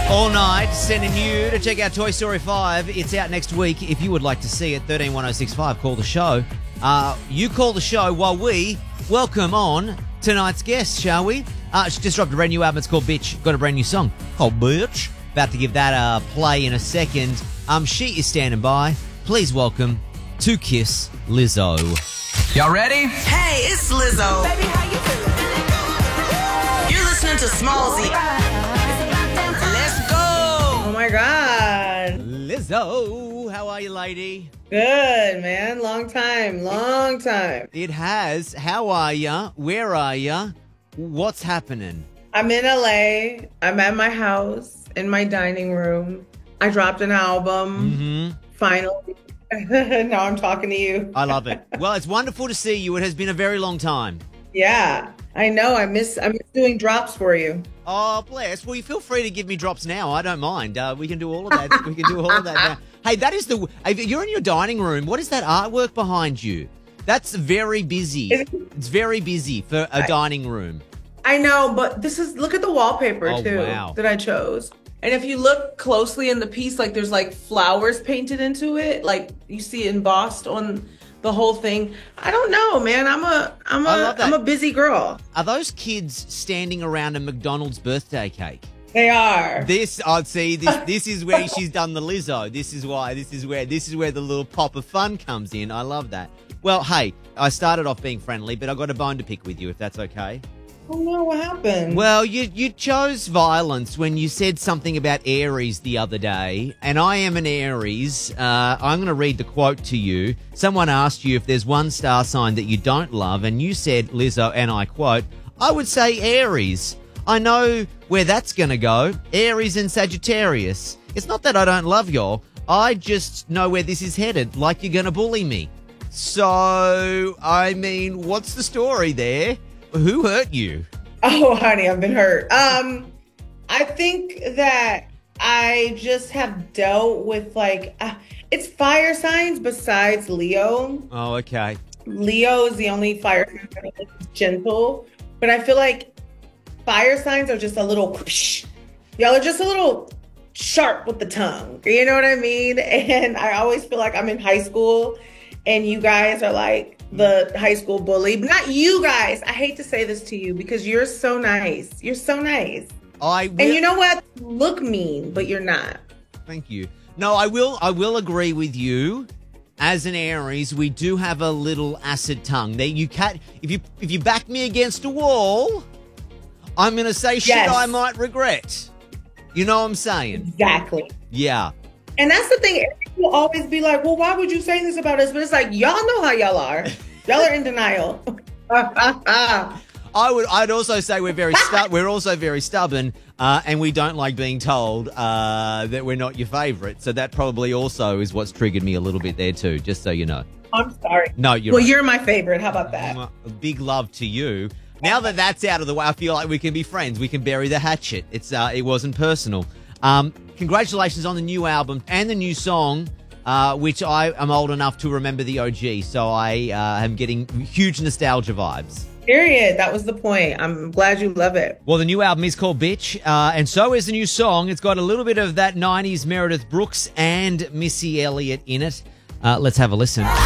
All night, sending you to check out Toy Story 5. It's out next week. If you would like to see it, 131065, call the show. You call the show while we welcome on tonight's guest, shall we? She just dropped a brand new album. It's called Bitch. Got a brand new song called Bitch. About to give that a play in a second. She is standing by. Please welcome to Kiss, Lizzo. Y'all ready? Hey, it's Lizzo. Baby, how you feeling? You're listening to Smallzy. Let's go. Oh my God. Lizzo, how are you, lady? Good, man. Long time. It has. How are ya? Where are ya? What's happening? I'm in LA. I'm at my house in my dining room. I dropped an album. Finally. Now I'm talking to you. I love it. Well, it's wonderful to see you. It has been a very long time. Yeah, I know. I miss doing drops for you. Oh, bless. Well, you feel free to give me drops now. I don't mind. We can do all of that. We can do all of that now. Hey, that is you're in your dining room. What is that artwork behind you? That's very busy. It's very busy for a dining room. I know, but look at the wallpaper too wow. that I chose. And if you look closely in the piece, like there's like flowers painted into it, like you see embossed on the whole thing. I don't know, man. I'm a busy girl. Are those kids standing around a McDonald's birthday cake? They are. This is where she's done the Lizzo. This is where the little pop of fun comes in. I love that. Well, hey, I started off being friendly, but I got a bone to pick with you, if that's okay. Oh no, what happened? Well, you chose violence when you said something about Aries the other day, and I am an Aries. I'm going to read the quote to you. Someone asked you if there's one star sign that you don't love, and you said, Lizzo, and I quote, I would say Aries. I know where that's going to go. Aries and Sagittarius. It's not that I don't love y'all. I just know where this is headed, like you're going to bully me. So, I mean, what's the story there? Who hurt you? Oh, honey, I've been hurt. I think that I just have dealt with it's fire signs besides Leo. Oh, okay. Leo is the only fire sign that's gentle, but I feel like fire signs are just a little whoosh. Y'all are just a little sharp with the tongue. You know what I mean? And I always feel like I'm in high school and you guys are like the high school bully. But not you guys. I hate to say this to you because you're so nice. You're so nice. And you know what? You look mean, but you're not. Thank you. No, I will agree with you. As an Aries, we do have a little acid tongue. If you back me against a wall, I'm going to say shit I might regret. You know what I'm saying? Exactly. Yeah. And that's the thing. People always be like, well, why would you say this about us? But it's like, y'all know how y'all are. Y'all are in denial. I'd also say we're also very stubborn, and we don't like being told that we're not your favorite. So that probably also is what's triggered me a little bit there too, just so you know. I'm sorry. No, you're Well, right. you're my favorite. How about that? Big love to you. Now that that's out of the way, I feel like we can be friends. We can bury the hatchet. It wasn't personal. Congratulations on the new album and the new song, which I am old enough to remember the OG, so I am getting huge nostalgia vibes. Period. That was the point. I'm glad you love it. Well, the new album is called Bitch, and so is the new song. It's got a little bit of that 90s Meredith Brooks and Missy Elliott in it. Let's have a listen.